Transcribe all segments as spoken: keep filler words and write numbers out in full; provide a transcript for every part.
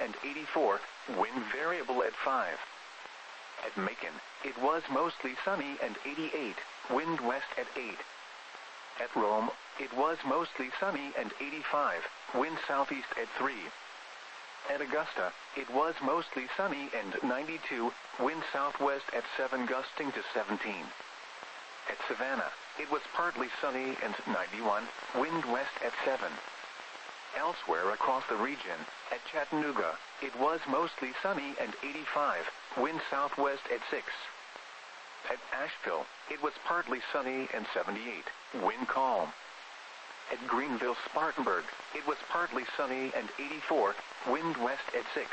and eighty-four, wind variable at five. At Macon, it was mostly sunny and eighty-eight, wind west at eight. At Rome, it was mostly sunny and eighty-five, wind southeast at three. At Augusta, it was mostly sunny and ninety-two, wind southwest at seven gusting to seventeen. At Savannah, it was partly sunny and ninety-one, wind west at seven. Elsewhere across the region, at Chattanooga, it was mostly sunny and eighty-five, wind southwest at six. At Asheville, it was partly sunny and seventy-eight, wind calm. At Greenville-Spartanburg, it was partly sunny and eighty-four, wind west at six.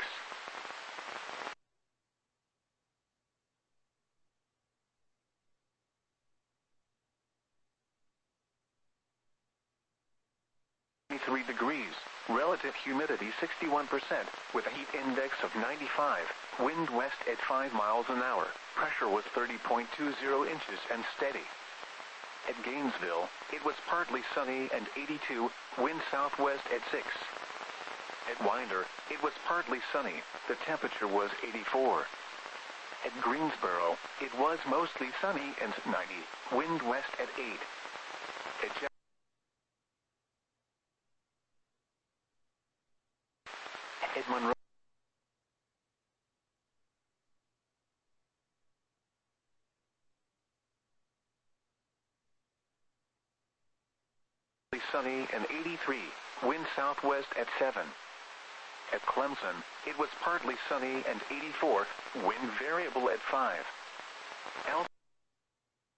three degrees, relative humidity sixty-one percent, with a heat index of ninety-five, wind west at five miles an hour, pressure was thirty point two zero inches and steady. At Gainesville, it was partly sunny and eighty-two, wind southwest at six. At Winder, it was partly sunny, the temperature was eighty-four. At Greensboro, it was mostly sunny and ninety, wind west at eight. At Jack At Monroe, sunny and eighty-three, wind southwest at seven. At Clemson, it was partly sunny and eighty-four, wind variable at five.